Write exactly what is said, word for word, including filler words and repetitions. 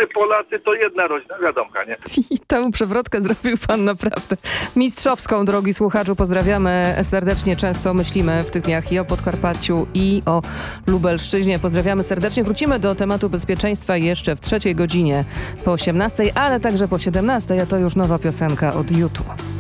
Wszyscy Polacy to jedna rodzina, wiadomka, nie? I tę przewrotkę zrobił pan naprawdę mistrzowską, drogi słuchaczu. Pozdrawiamy serdecznie. Często myślimy w tych dniach i o Podkarpaciu, i o Lubelszczyźnie. Pozdrawiamy serdecznie. Wrócimy do tematu bezpieczeństwa jeszcze w trzeciej godzinie po osiemnastej, ale także po siedemnastej, a to już nowa piosenka od YouTube.